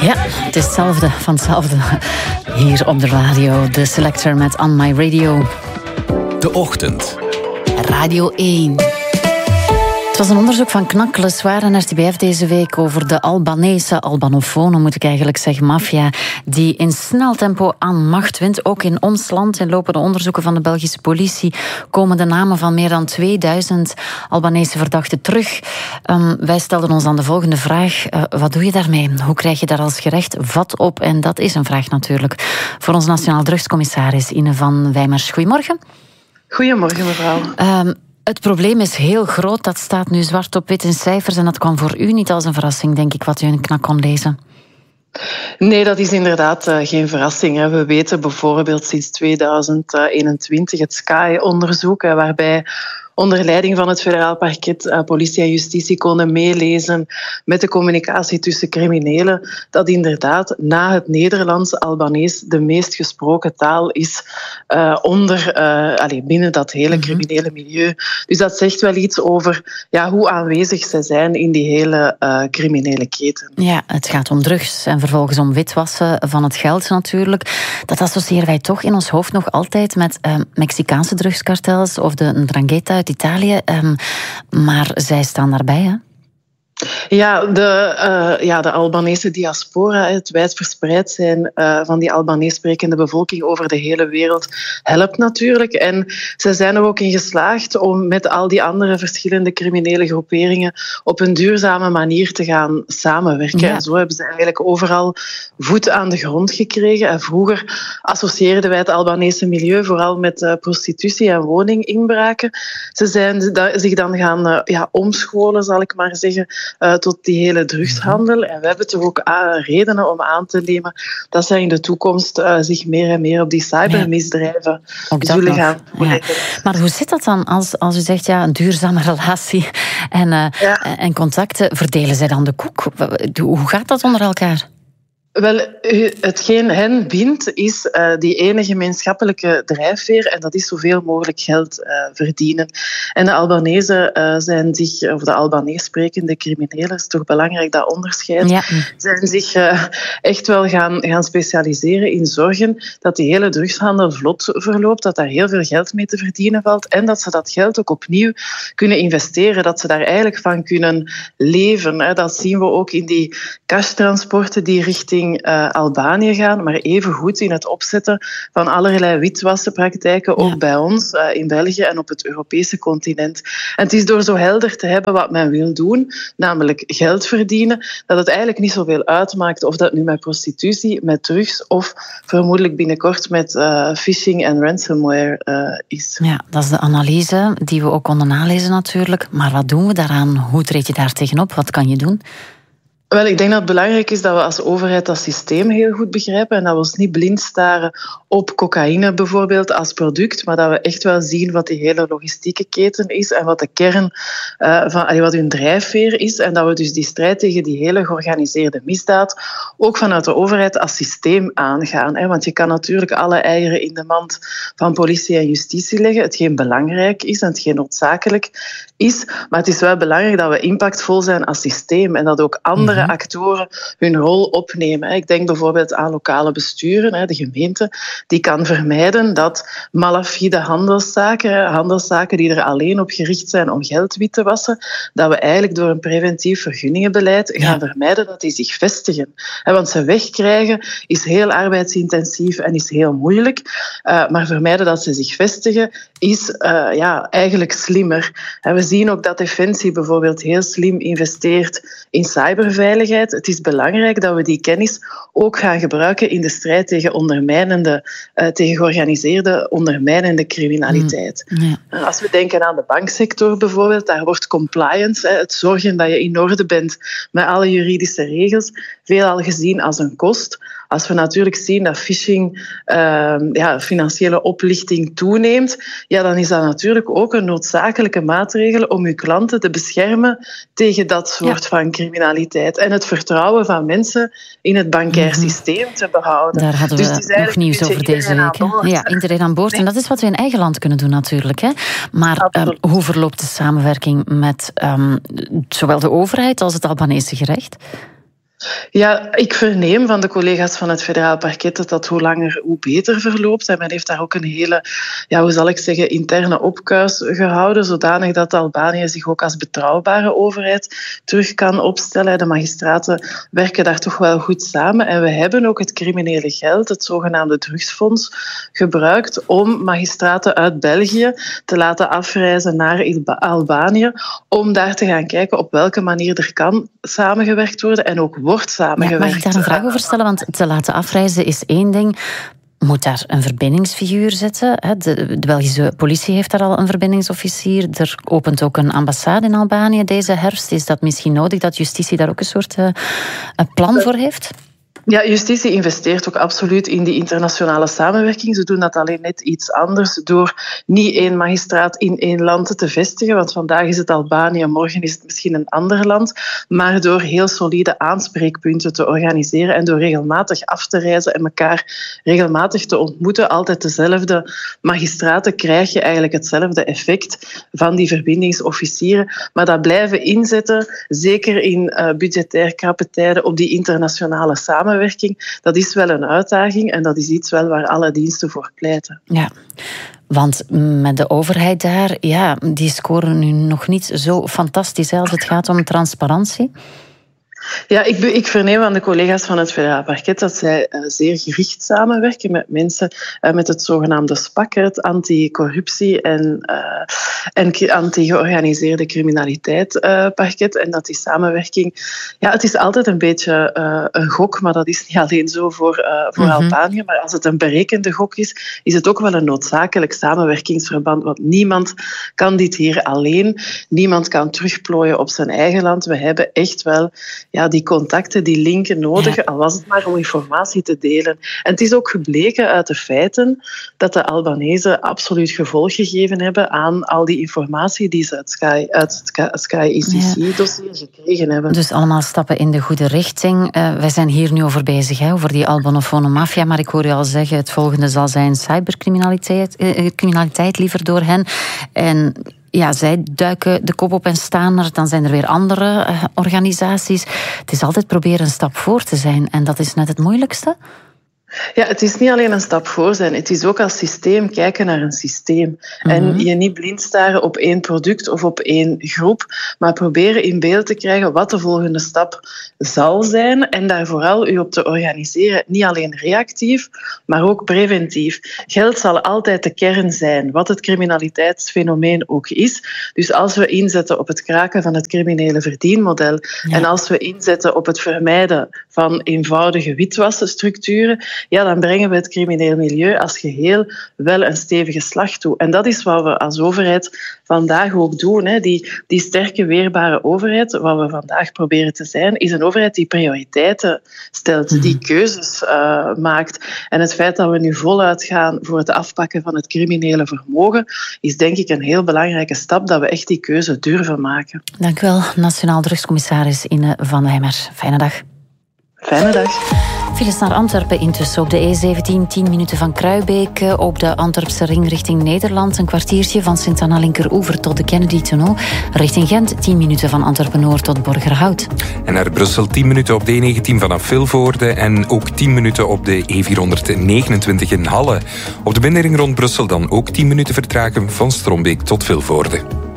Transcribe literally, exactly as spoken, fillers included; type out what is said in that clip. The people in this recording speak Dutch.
Ja, het is hetzelfde van hetzelfde. Hier op de radio, de Selector met On My Radio. De Ochtend. Radio één. Het was een onderzoek van Knakkelen, Zwaar en R T B F deze week over de Albanese, Albanofonen moet ik eigenlijk zeggen, maffia, die in snel tempo aan macht wint. Ook in ons land, in lopende onderzoeken van de Belgische politie, komen de namen van meer dan tweeduizend Albanese verdachten terug. Um, wij stelden ons dan de volgende vraag. Uh, wat doe je daarmee? Hoe krijg je daar als gerecht vat op? En dat is een vraag natuurlijk voor ons Nationaal Drugscommissaris Ine van Wijmers. Goedemorgen. Goedemorgen, mevrouw. Um, Het probleem is heel groot, dat staat nu zwart op wit in cijfers en dat kwam voor u niet als een verrassing, denk ik, wat u in Knak kon lezen. Nee, dat is inderdaad uh, geen verrassing. Hè. We weten bijvoorbeeld sinds tweeduizend eenentwintig het S K A I-onderzoek, hè, waarbij onder leiding van het federaal parket uh, politie en justitie konden meelezen met de communicatie tussen criminelen, dat inderdaad na het Nederlands Albanees de meest gesproken taal is uh, onder, uh, allez, binnen dat hele criminele milieu. Dus dat zegt wel iets over ja, hoe aanwezig zij zijn in die hele uh, criminele keten. Ja, het gaat om drugs en vervolgens om witwassen van het geld natuurlijk. Dat associëren wij toch in ons hoofd nog altijd met uh, Mexicaanse drugskartels of de Ndrangheta uit Italië. Um, maar zij staan daarbij, hè? Ja, de, uh, ja, de Albanese diaspora, het wijdverspreid zijn uh, van die Albanees sprekende bevolking over de hele wereld, helpt natuurlijk. En ze zijn er ook in geslaagd om met al die andere verschillende criminele groeperingen op een duurzame manier te gaan samenwerken. Ja. En zo hebben ze eigenlijk overal voet aan de grond gekregen. En vroeger associeerden wij het Albanese milieu vooral met uh, prostitutie en woninginbraken. Ze zijn zich dan gaan uh, ja, omscholen, zal ik maar zeggen, Uh, tot die hele drugshandel. En we hebben toch ook uh, redenen om aan te nemen dat zij in de toekomst uh, zich meer en meer op die cybermisdrijven ja, zullen gaan toeleggen. Ja. Maar hoe zit dat dan als, als u zegt ja, een duurzame relatie en, uh, ja. en contacten? Verdelen zij dan de koek? Hoe gaat dat onder elkaar? Wel, hetgeen hen bindt is uh, die ene gemeenschappelijke drijfveer en dat is zoveel mogelijk geld uh, verdienen. En de Albanezen uh, zijn zich, of de Albanees sprekende criminelen, is toch belangrijk dat onderscheid, ja. zijn zich uh, echt wel gaan, gaan specialiseren in zorgen dat die hele drugshandel vlot verloopt, dat daar heel veel geld mee te verdienen valt en dat ze dat geld ook opnieuw kunnen investeren, dat ze daar eigenlijk van kunnen leven. Hè. Dat zien we ook in die cashtransporten die richting Uh, Albanië gaan, maar evengoed in het opzetten van allerlei witwassenpraktijken, ook ja. bij ons uh, in België en op het Europese continent. En het is door zo helder te hebben wat men wil doen, namelijk geld verdienen, dat het eigenlijk niet zoveel uitmaakt of dat nu met prostitutie, met drugs of vermoedelijk binnenkort met uh, phishing en ransomware uh, is. Ja, dat is de analyse die we ook konden nalezen natuurlijk. Maar wat doen we daaraan? Hoe treed je daar tegenop? Wat kan je doen? Wel, ik denk dat het belangrijk is dat we als overheid dat systeem heel goed begrijpen en dat we ons niet blind staren op cocaïne bijvoorbeeld als product, maar dat we echt wel zien wat die hele logistieke keten is en wat de kern uh, van allee, wat hun drijfveer is en dat we dus die strijd tegen die hele georganiseerde misdaad ook vanuit de overheid als systeem aangaan. Hè? Want je kan natuurlijk alle eieren in de mand van politie en justitie leggen, hetgeen belangrijk is en hetgeen noodzakelijk is, maar het is wel belangrijk dat we impactvol zijn als systeem en dat ook andere actoren hun rol opnemen. Ik denk bijvoorbeeld aan lokale besturen, de gemeente, die kan vermijden dat malafide handelszaken, handelszaken die er alleen op gericht zijn om geld wit te wassen, dat we eigenlijk door een preventief vergunningenbeleid gaan ja. vermijden dat die zich vestigen. Want ze wegkrijgen is heel arbeidsintensief en is heel moeilijk, maar vermijden dat ze zich vestigen is uh, ja, eigenlijk slimmer. We zien ook dat Defensie bijvoorbeeld heel slim investeert in cyberveiligheid. Het is belangrijk dat we die kennis ook gaan gebruiken in de strijd tegen ondermijnende, uh, tegen georganiseerde ondermijnende criminaliteit. Mm, ja. Als we denken aan de banksector bijvoorbeeld, daar wordt compliance, het zorgen dat je in orde bent met alle juridische regels, veelal gezien als een kost. Als we natuurlijk zien dat phishing, uh, ja, financiële oplichting toeneemt, ja, dan is dat natuurlijk ook een noodzakelijke maatregel om uw klanten te beschermen tegen dat soort ja. van criminaliteit. En het vertrouwen van mensen in het bankair mm-hmm. systeem te behouden. Daar hadden we dus nog nieuws over deze week. Ja, iedereen aan boord. Nee. En dat is wat we in eigen land kunnen doen natuurlijk. Hè. Maar um, hoe verloopt de samenwerking met um, zowel de overheid als het Albanese gerecht? Ja, ik verneem van de collega's van het federaal parket dat dat hoe langer hoe beter verloopt. En men heeft daar ook een hele, ja, hoe zal ik zeggen, interne opkuis gehouden, zodanig dat Albanië zich ook als betrouwbare overheid terug kan opstellen. De magistraten werken daar toch wel goed samen. En we hebben ook het criminele geld, het zogenaamde drugsfonds, gebruikt om magistraten uit België te laten afreizen naar Albanië, om daar te gaan kijken op welke manier er kan samengewerkt worden en ook wordt samengewerkt. Ja, mag ik daar een vraag over stellen? Want te laten afreizen is één ding. Moet daar een verbindingsfiguur zitten? De, de Belgische politie heeft daar al een verbindingsofficier. Er opent ook een ambassade in Albanië deze herfst. Is dat misschien nodig dat justitie daar ook een soort uh, een plan voor heeft? Ja, justitie investeert ook absoluut in die internationale samenwerking. Ze doen dat alleen net iets anders door niet één magistraat in één land te vestigen, want vandaag is het Albanië, morgen is het misschien een ander land, maar door heel solide aanspreekpunten te organiseren en door regelmatig af te reizen en elkaar regelmatig te ontmoeten, altijd dezelfde magistraten, krijg je eigenlijk hetzelfde effect van die verbindingsofficieren. Maar dat blijven inzetten, zeker in uh, budgetair krappe tijden, op die internationale samenwerking. Dat is wel een uitdaging en dat is iets wel waar alle diensten voor pleiten. Ja, want met de overheid daar, ja, die scoren nu nog niet zo fantastisch hè, als het gaat om transparantie. Ja, ik, ik verneem aan de collega's van het federaal parket dat zij uh, zeer gericht samenwerken met mensen uh, met het zogenaamde SPAC, het anticorruptie en, uh, en anti-georganiseerde criminaliteit uh, parket. En dat die samenwerking, ja, het is altijd een beetje uh, een gok, maar dat is niet alleen zo voor, uh, voor mm-hmm. Albanië. Maar als het een berekende gok is, is het ook wel een noodzakelijk samenwerkingsverband. Want niemand kan dit hier alleen. Niemand kan terugplooien op zijn eigen land. We hebben echt wel ja, die contacten, die linken nodig, ja. al was het maar om informatie te delen. En het is ook gebleken uit de feiten dat de Albanezen absoluut gevolg gegeven hebben aan al die informatie die ze uit Sky, uit het Sky I C C-dossier ja. gekregen hebben. Dus allemaal stappen in de goede richting. Uh, wij zijn hier nu over bezig, hè, over die albanofone maffia, maar ik hoor je al zeggen, het volgende zal zijn cybercriminaliteit, uh, criminaliteit liever door hen. En ja, zij duiken de kop op en staan er. Dan zijn er weer andere uh, organisaties. Het is altijd proberen een stap voor te zijn. En dat is net het moeilijkste. Ja, het is niet alleen een stap voor zijn. Het is ook als systeem kijken naar een systeem. Mm-hmm. En je niet blind staren op één product of op één groep, maar proberen in beeld te krijgen wat de volgende stap zal zijn en daar vooral u op te organiseren. Niet alleen reactief, maar ook preventief. Geld zal altijd de kern zijn, wat het criminaliteitsfenomeen ook is. Dus als we inzetten op het kraken van het criminele verdienmodel ja. en als we inzetten op het vermijden van eenvoudige witwassenstructuren, ja, dan brengen we het crimineel milieu als geheel wel een stevige slag toe. En dat is wat we als overheid vandaag ook doen. Hè. Die, die sterke, weerbare overheid, wat we vandaag proberen te zijn, is een overheid die prioriteiten stelt, die keuzes uh, maakt. En het feit dat we nu voluit gaan voor het afpakken van het criminele vermogen, is denk ik een heel belangrijke stap dat we echt die keuze durven maken. Dank u wel, Nationaal Drugscommissaris Inne van Wijmer. Fijne dag. Fijne dag. Files naar Antwerpen intussen op de E zeventien, tien minuten van Kruibeke. Op de Antwerpse ring richting Nederland een kwartiertje van Sint-Anna-Linkeroever tot de Kennedy-tunnel. Richting Gent, tien minuten van Antwerpen-Noord tot Borgerhout. En naar Brussel tien minuten op de E negentien vanaf Vilvoorde en ook tien minuten op de E vierhonderdnegenentwintig in Halle. Op de binnenring rond Brussel dan ook tien minuten vertragen van Strombeek tot Vilvoorde.